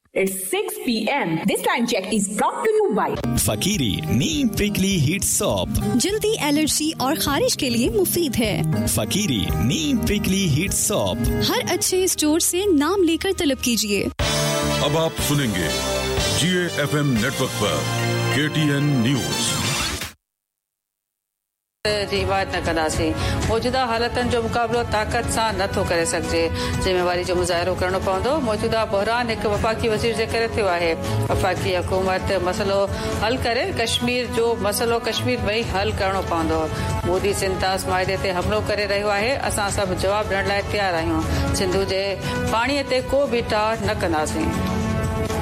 It's 6 p.m. This time check is brought to you by फकीरी Neem prickly heat soap, जल्दी allergy और खारिश के लिए मुफीद है। फकीरी नीम प्रिकली हीट सोप हर अच्छे स्टोर से नाम लेकर तलब कीजिए। अब आप सुनेंगे GAFM नेटवर्क पर KTN न्यूज़। जी हिमायत न कंदासीं। मौजूदा हालतुनि जो मुक़ाबिलो ताक़त सां नथो करे सघिजे। ज़िम्मेवारी जो मुज़ाहिरो करणो पवंदो। मौजूदा बहरान हिकु वफ़ाक़ी वज़ीर जे करे थियो आहे। वफ़ाक़ी हुकूमत मसइलो हल करे कश्मीर जो मसइलो कश्मीर में ई हल करणो पवंदो। मोदी सिंतास माइदे ते हमिलो करे रहियो आहे। असां सभु जवाब ॾियण लाइ तयार आहियूं। सिंधु जे पाणीअ ते को बि टार न कंदासीं।